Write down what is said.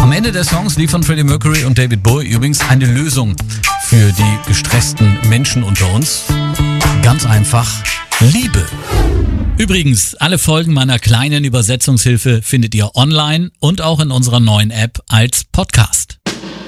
Am Ende der Songs liefern Freddie Mercury und David Bowie übrigens eine Lösung für die gestressten Menschen unter uns. Ganz einfach: Liebe. Übrigens, alle Folgen meiner kleinen Übersetzungshilfe findet ihr online und auch in unserer neuen App als Podcast.